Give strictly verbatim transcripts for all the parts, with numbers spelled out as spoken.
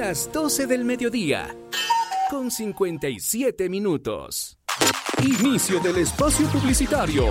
las doce del mediodía, con cincuenta y siete minutos. Inicio del espacio publicitario.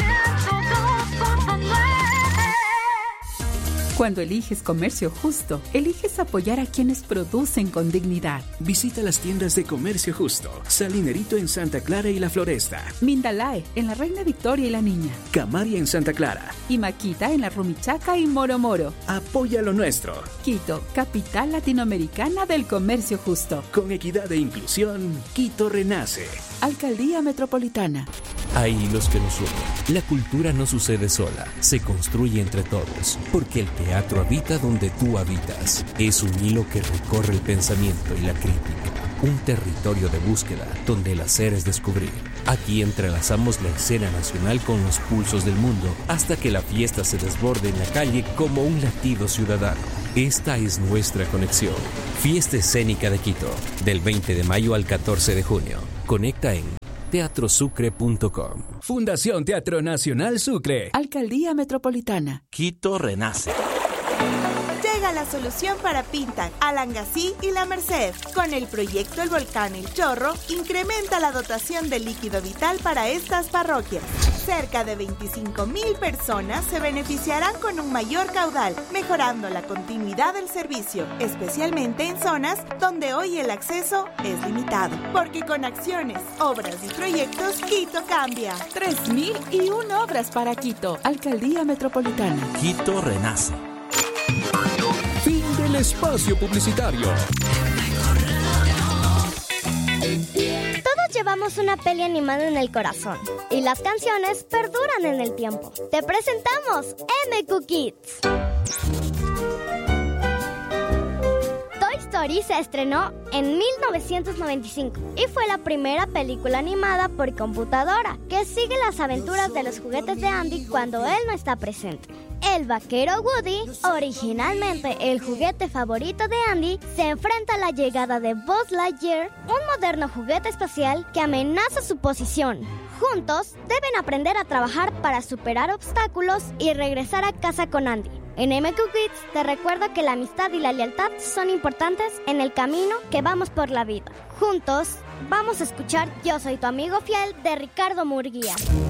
Cuando eliges comercio justo, eliges apoyar a quienes producen con dignidad. Visita las tiendas de Comercio Justo. Salinerito en Santa Clara y La Floresta. Mindalae en la Reina Victoria y la Niña. Camaria en Santa Clara. Y Maquita en la Rumichaca y Moro Moro. Apoya lo nuestro. Quito, capital latinoamericana del comercio justo. Con equidad e inclusión, Quito renace. Alcaldía Metropolitana. Hay hilos que nos unen. La cultura no sucede sola, se construye entre todos, porque el teatro habita donde tú habitas. Es un hilo que recorre el pensamiento y la crítica. Un territorio de búsqueda donde el hacer es descubrir. Aquí entrelazamos la escena nacional con los pulsos del mundo hasta que la fiesta se desborde en la calle como un latido ciudadano. Esta es nuestra conexión. Fiesta Escénica de Quito, del veinte de mayo al catorce de junio. Conecta en teatro sucre punto com. Fundación Teatro Nacional Sucre. Alcaldía Metropolitana. Quito renace. Llega la solución para Pintac, Alangasí y La Merced. Con el proyecto El Volcán El Chorro, incrementa la dotación de líquido vital para estas parroquias. Cerca de veinticinco mil personas se beneficiarán con un mayor caudal, mejorando la continuidad del servicio, especialmente en zonas donde hoy el acceso es limitado. Porque con acciones, obras y proyectos, Quito cambia. tres mil y una obras para Quito. Alcaldía Metropolitana. Quito renace. Fin del espacio publicitario. Todos llevamos una peli animada en el corazón y las canciones perduran en el tiempo. Te presentamos M Q Kids. Toy Story se estrenó en mil novecientos noventa y cinco y fue la primera película animada por computadora que sigue las aventuras de los juguetes de Andy cuando él no está presente. El vaquero Woody, originalmente el juguete favorito de Andy, se enfrenta a la llegada de Buzz Lightyear, un moderno juguete espacial que amenaza su posición. Juntos, deben aprender a trabajar para superar obstáculos y regresar a casa con Andy. En M Q Kids te recuerdo que la amistad y la lealtad son importantes en el camino que vamos por la vida. Juntos, vamos a escuchar Yo Soy Tu Amigo Fiel de Ricardo Murguía.